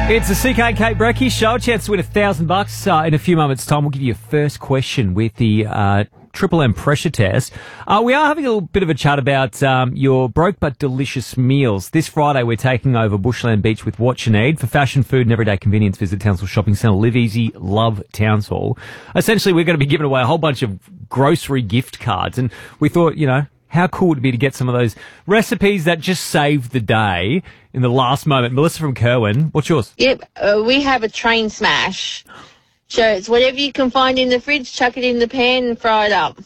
It's the CK and Kate Brecky Show. A chance to win $1,000 in a few moments' time. We'll give you your first question with the Triple M pressure test. We are having a little bit of a chat about your broke but delicious meals. This Friday, we're taking over Bushland Beach with What You Need. For fashion, food, and everyday convenience, visit Townsville Shopping Centre. Live easy, love Townsville. Essentially, we're going to be giving away a whole bunch of grocery gift cards. And we thought, how cool would it be to get some of those recipes that just save the day in the last moment? Melissa from Kerwin, what's yours? Yep, we have a train smash. So it's whatever you can find in the fridge, chuck it in the pan and fry it up.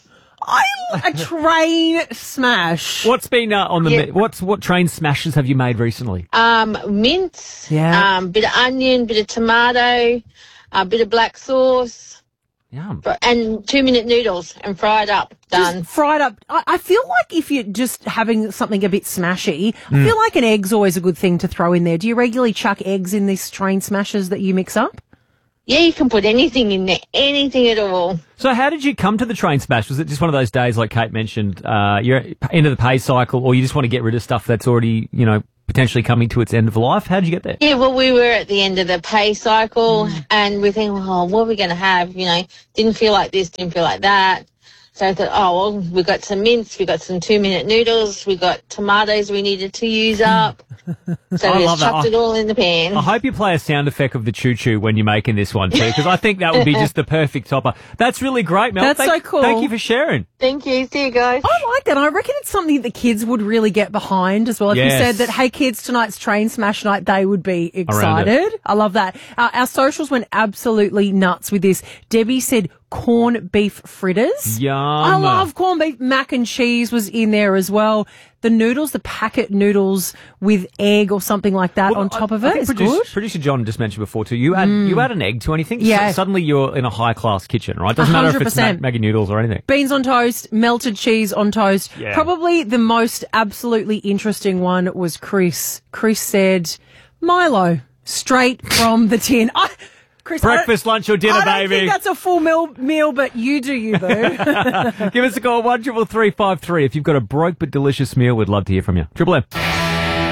A train smash. What's been on the what train smashes have you made recently? Mince, Yeah. bit of onion, bit of tomato, a bit of black sauce. Yum. And 2-minute noodles and fry it up. Done. Just fried up. I feel like if you're just having something a bit smashy, I feel like an egg's always a good thing to throw in there. Do you regularly chuck eggs in these train smashes that you mix up? Yeah, you can put anything in there, anything at all. So how did you come to the train smash? Was it just one of those days, like Kate mentioned, you're into the pay cycle, or you just want to get rid of stuff that's already, potentially coming to its end of life? How did you get there? Yeah, well, we were at the end of the pay cycle and we think, what are we going to have? Didn't feel like this, didn't feel like that. So I thought, we got some mince, we got some 2-minute noodles, we got tomatoes we needed to use up. So we just chucked it all in the pan. I hope you play a sound effect of the choo-choo when you're making this one too, because I think that would be just the perfect topper. That's really great, Mel. That's so cool. Thank you for sharing. Thank you. See you guys. I like that. I reckon it's something the kids would really get behind as well. If you said that, hey kids, tonight's train smash night, they would be excited. I love that. Our socials went absolutely nuts with this. Debbie said corned beef fritters. Yum. I love corned beef. Mac and cheese was in there as well. The noodles, the packet noodles with egg or something like that on top of it is good. Producer John just mentioned before too, you add an egg to anything, suddenly you're in a high-class kitchen, right? Doesn't matter if it's Maggi noodles or anything. Beans on toast, melted cheese on toast. Yeah. Probably the most absolutely interesting one was Chris. Chris said, Milo, straight from the tin. Chris, breakfast, lunch or dinner, baby. I don't think that's a full meal, but you do you, boo. Give us a call, 13353. If you've got a broke but delicious meal, we'd love to hear from you. Triple M.